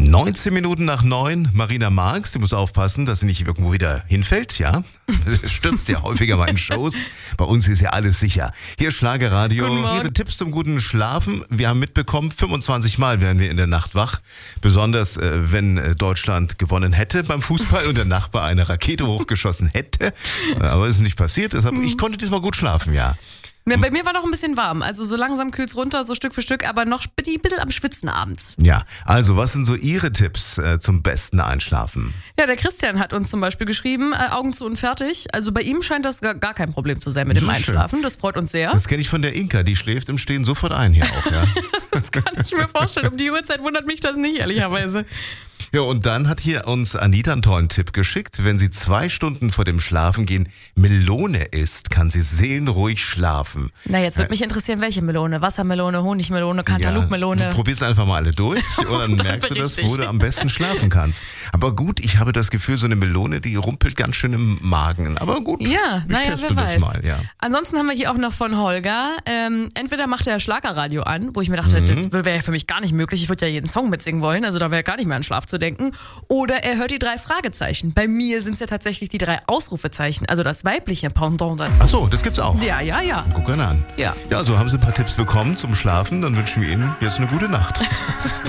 19 Minuten nach 9, Marina Marx, die muss aufpassen, dass sie nicht irgendwo wieder hinfällt, ja? Stürzt ja häufiger mal in Shows. Bei uns ist ja alles sicher. Hier Schlagerradio, Ihre Tipps zum guten Schlafen. Wir haben mitbekommen, 25 Mal werden wir in der Nacht wach. Besonders, wenn Deutschland gewonnen hätte beim Fußball und der Nachbar eine Rakete hochgeschossen hätte. Aber es ist nicht passiert, deshalb ich konnte diesmal gut schlafen, ja. Ja, bei mir war noch ein bisschen warm, also so langsam kühlt's runter, so Stück für Stück, aber noch ein bisschen am Schwitzen abends. Ja, also was sind so Ihre Tipps zum besten Einschlafen? Ja, der Christian hat uns zum Beispiel geschrieben, Augen zu und fertig. Also bei ihm scheint das gar kein Problem zu sein mit dem Einschlafen, das freut uns sehr. Das kenne ich von der Inka, die schläft im Stehen sofort ein hier auch, ja. Das kann ich mir vorstellen, um die Uhrzeit wundert mich das nicht, ehrlicherweise. Ja, und dann hat hier uns Anita einen tollen Tipp geschickt. Wenn sie 2 Stunden vor dem Schlafengehen Melone isst, kann sie seelenruhig schlafen. Na, jetzt würde mich interessieren, welche Melone? Wassermelone, Honigmelone, Cantaloupe-Melone. Ja, du probierst einfach mal alle durch und dann merkst du das, wo du am besten schlafen kannst. Aber gut, ich habe das Gefühl, so eine Melone, die rumpelt ganz schön im Magen. Aber gut, ja, naja, wer weiß. Mal, ja. Ansonsten haben wir hier auch noch von Holger, entweder macht er Schlagerradio an, wo ich mir dachte, das wäre ja für mich gar nicht möglich, ich würde ja jeden Song mitsingen wollen, also da wäre gar nicht mehr an Schlaf zu denken. Oder er hört die 3 Fragezeichen. Bei mir sind es ja tatsächlich die 3 Ausrufezeichen, also das weibliche Pendant dazu. Ach so, das gibt's auch. Ja. Guck an. Ja. Ja, also haben Sie ein paar Tipps bekommen zum Schlafen, dann wünschen wir Ihnen jetzt eine gute Nacht.